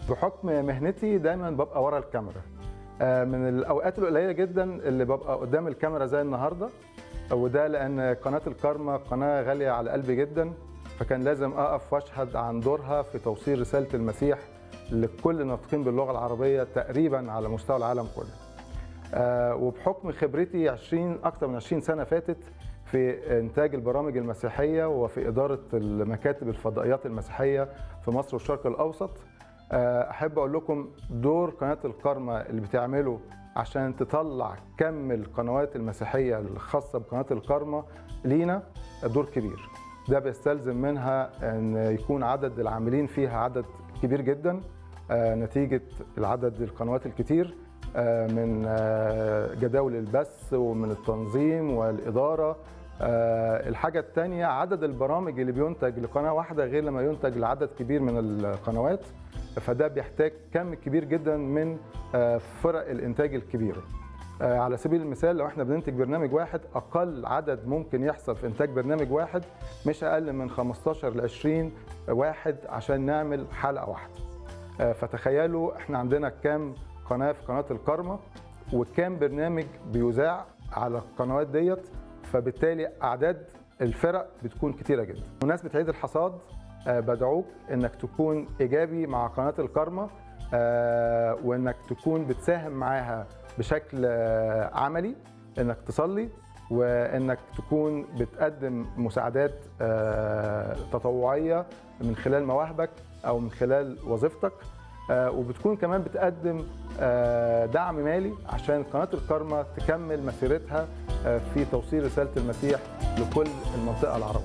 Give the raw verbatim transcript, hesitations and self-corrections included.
بحكم مهنتي دايما ببقى ورا الكاميرا. من الاوقات القليله جدا اللي ببقى قدام الكاميرا زي النهارده، وده لان قناه الكارما قناه غاليه على قلبي جدا، فكان لازم اقف واشهد عن دورها في توصيل رساله المسيح لكل الناطقين باللغه العربيه تقريبا على مستوى العالم كله. وبحكم خبرتي عشرين اكثر من عشرين سنه فاتت في إنتاج البرامج المسيحية وفي إدارة المكاتب الفضائيات المسيحية في مصر والشرق الأوسط، أحب أقول لكم دور قناة الكارما اللي بتعمله عشان تطلع كم القنوات المسيحية الخاصة بقناة الكارما لينا دور كبير. ده بيستلزم منها أن يكون عدد العاملين فيها عدد كبير جدا نتيجة العدد القنوات الكتير من جداول البث ومن التنظيم والإدارة. الحاجة الثانية عدد البرامج اللي بينتج لقناة واحدة غير لما ينتج لعدد كبير من القنوات، فده بيحتاج كم كبير جدا من فرق الإنتاج الكبيرة. على سبيل المثال لو احنا بننتج برنامج واحد، أقل عدد ممكن يحصل في إنتاج برنامج واحد مش أقل من خمستاشر ل عشرين واحد عشان نعمل حلقة واحدة. فتخيلوا احنا عندنا كام قناة في قناة الكارما وكام برنامج بيذاع على القنوات ديت، فبالتالي أعداد الفرق بتكون كتيرة جدا. بمناسبة عيد الحصاد بدعوك إنك تكون إيجابي مع قناة الكارما، وإنك تكون بتساهم معاها بشكل عملي، إنك تصلي وإنك تكون بتقدم مساعدات تطوعية من خلال مواهبك أو من خلال وظيفتك، وبتكون كمان بتقدم دعم مالي عشان قناة الكارما تكمل مسيرتها في توصيل رسالة المسيح لكل المنطقة العربية.